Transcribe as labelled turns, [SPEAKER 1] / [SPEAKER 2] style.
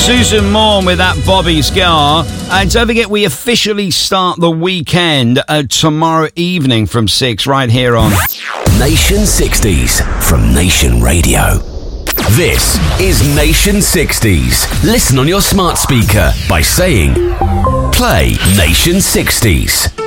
[SPEAKER 1] Susan Morn with that Bobby Scar. And don't forget, we officially start the weekend tomorrow evening from 6 right here on
[SPEAKER 2] Nation 60s from Nation Radio. This is Nation 60s. Listen on your smart speaker by saying, play Nation 60s.